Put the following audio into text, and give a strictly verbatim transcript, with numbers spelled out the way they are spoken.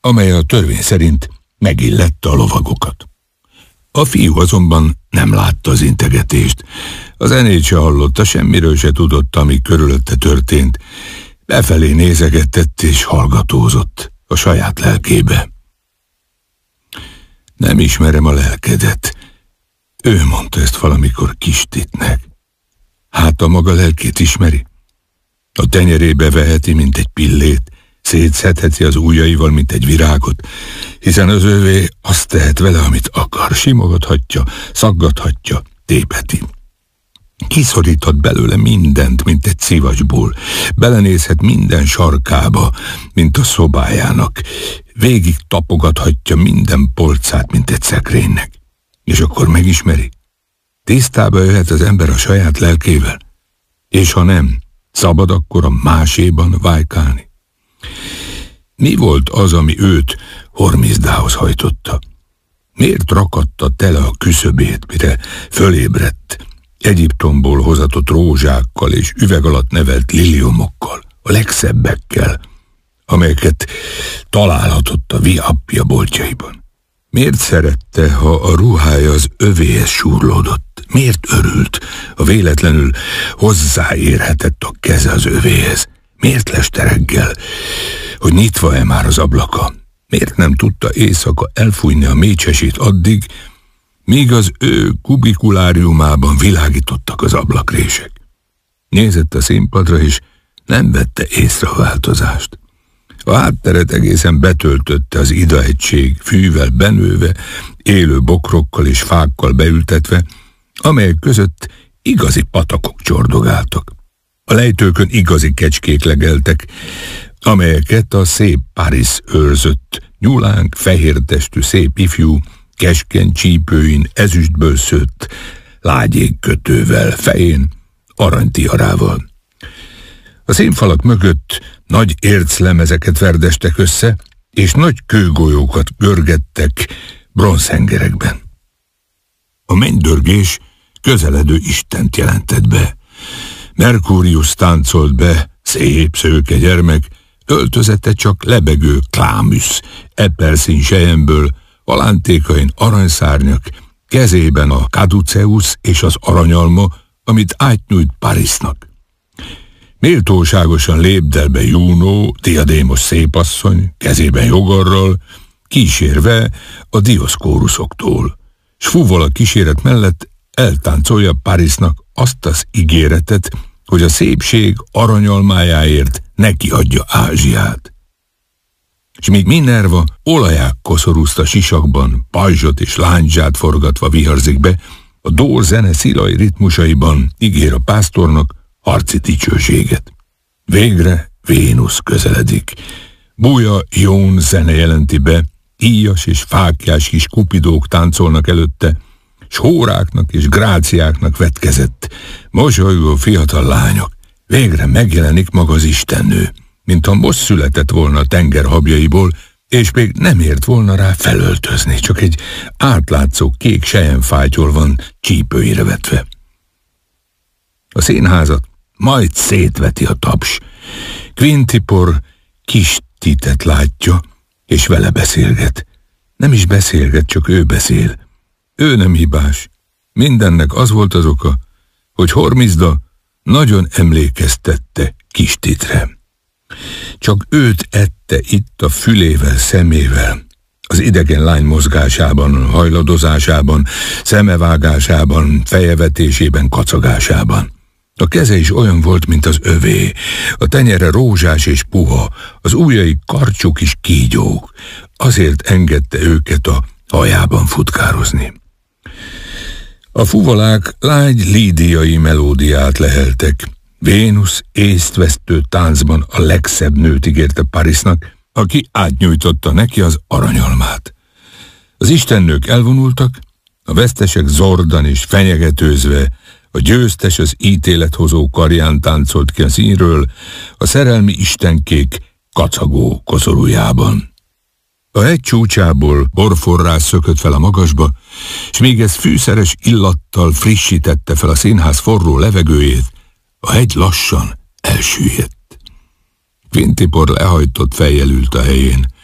amely a törvény szerint megillette a lovagokat. A fiú azonban nem látta az integetést. A zenét se hallotta, semmiről se tudott, ami körülötte történt. Befelé nézegetett és hallgatózott a saját lelkébe. Nem ismerem a lelkedet. Ő mondta ezt valamikor Kis-Titnek. Hát a maga lelkét ismeri? A tenyerébe veheti, mint egy pillét, szétszedheti az ujjaival, mint egy virágot, hiszen az övé azt tehet vele, amit akar, simogathatja, szaggathatja, tépeti. Kiszoríthat belőle mindent, mint egy szivacsból, belenézhet minden sarkába, mint a szobájának, végig tapogathatja minden polcát, mint egy szekrénynek. És akkor megismeri. Tisztába jöhet az ember a saját lelkével, és ha nem, szabad akkor a máséban vájkálni. Mi volt az, ami őt Hormizdához hajtotta? Miért rakatta tele a küszöbét, mire fölébredt, Egyiptomból hozatott rózsákkal és üveg alatt nevelt liliomokkal, a legszebbekkel, amelyeket találhatott a Viappia boltjaiban? Miért szerette, ha a ruhája az övéhez súrlódott? Miért örült, ha véletlenül hozzáérhetett a keze az övéhez? Miért leste reggel, hogy nyitva-e már az ablaka? Miért nem tudta éjszaka elfújni a mécsesét addig, míg az ő kubikuláriumában világítottak az ablakrések? Nézett a színpadra, és nem vette észre a változást. A hátteret egészen betöltötte az idaegység, fűvel benőve, élő bokrokkal és fákkal beültetve, amelyek között igazi patakok csordogáltak. A lejtőkön igazi kecskék legeltek, amelyeket a szép Paris őrzött, nyulánk, fehértestű szép ifjú, keskeny csípőin, ezüstből szőtt, lágy kötővel, fején, aranytiarával. A színfalak mögött nagy érclemezeket verdestek össze, és nagy kőgolyókat görgettek bronzhengerekben. A mennydörgés közeledő Istent jelentett be. Merkúrius táncolt be, szép szőke gyermek, öltözete csak lebegő klámüsz, eperszín selyemből, alántékain aranyszárnyak, kezében a kaduceus és az aranyalma, amit átnyújt Parisnak. Méltóságosan lépdelbe Júnó, diadémos szépasszony, kezében jogarral, kísérve a dioszkóruszoktól, s fúval a kíséret mellett eltáncolja Parisnak azt az ígéretet, hogy a szépség aranyalmájáért neki adja Ázsiát. És míg Minerva olaják koszorúzta sisakban, pajzsot és lándzsát forgatva viharzik be, a dór zene szilai ritmusaiban ígér a pásztornak harci dicsőséget. Végre Vénusz közeledik. Búja Jón zene jelenti be, íjas és fáklyás kis kupidók táncolnak előtte, s hóráknak és gráciáknak vetkezett, mosolygó fiatal lányok. Végre megjelenik maga az istennő, mintha most született volna a tenger habjaiból, és még nem ért volna rá felöltözni, csak egy átlátszó kék selyemfátyol van csípőire vetve. A színházat majd szétveti a taps. Quintipor Kis-Titet látja, és vele beszélget. Nem is beszélget, csak ő beszél. Ő nem hibás. Mindennek az volt az oka, hogy Hormizda nagyon emlékeztette Kis-Titre. Csak őt ette itt a fülével, szemével, az idegen lány mozgásában, hajladozásában, szemevágásában, fejevetésében, kacagásában. A keze is olyan volt, mint az övé, a tenyere rózsás és puha, az ujjai karcsúk és kígyók, azért engedte őket a hajában futkározni. A fuvalák lágy lídiai melódiát leheltek. Vénusz észtvesztő táncban a legszebb nőt ígérte Parisnak, aki átnyújtotta neki az aranyalmát. Az istennők elvonultak, a vesztesek zordan és fenyegetőzve, a győztes az ítélethozó karján táncolt ki a színről, a szerelmi istenkék kacagó koszorújában. A hegy csúcsából borforrás szökött fel a magasba, s még ez fűszeres illattal frissítette fel a színház forró levegőjét, a hegy lassan elsüllyedt. Quintipor lehajtott fejjel ült a helyén.